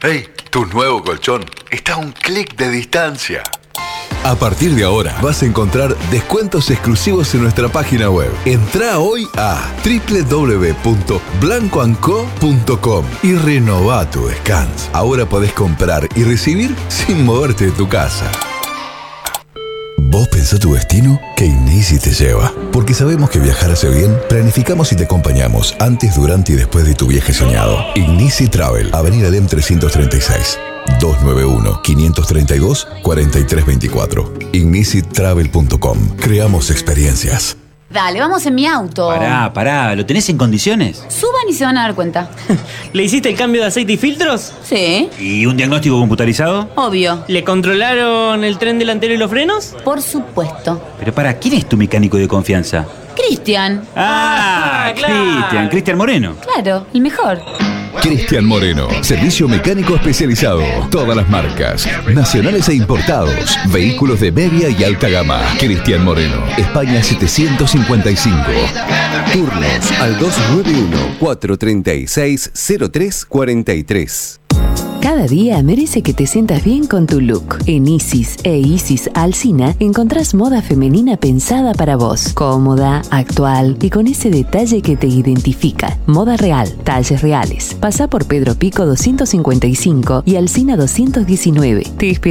¡Hey! Tu nuevo colchón está a un clic de distancia. A partir de ahora vas a encontrar descuentos exclusivos en nuestra página web. Entrá hoy a www.blancoandco.com y renová tu descanso. Ahora podés comprar y recibir sin moverte de tu casa. ¿Vos pensás tu destino? Que Ignisi te lleva. Porque sabemos que viajar hace bien, planificamos y te acompañamos antes, durante y después de tu viaje soñado. Ignisi Travel, Avenida Lem 336. 291-532-4324. ignisitravel.com. Creamos experiencias. Dale, vamos en mi auto. Pará, ¿lo tenés en condiciones? Suban y se van a dar cuenta. ¿Le hiciste el cambio de aceite y filtros? Sí. ¿Y un diagnóstico computarizado? Obvio. ¿Le controlaron el tren delantero y los frenos? Por supuesto. Pero ¿quién es tu mecánico de confianza? Cristian. Claro. Cristian Moreno. Claro, el mejor. Cristian Moreno, servicio mecánico especializado. Todas las marcas, nacionales e importados. Vehículos de media y alta gama. Cristian Moreno, España 755. Turnos al 291-436-0343. Cada día merece que te sientas bien con tu look. En Isis e Isis Alsina encontrás moda femenina pensada para vos. Cómoda, actual y con ese detalle que te identifica. Moda real, talles reales. Pasá por Pedro Pico 255 y Alsina 219. Te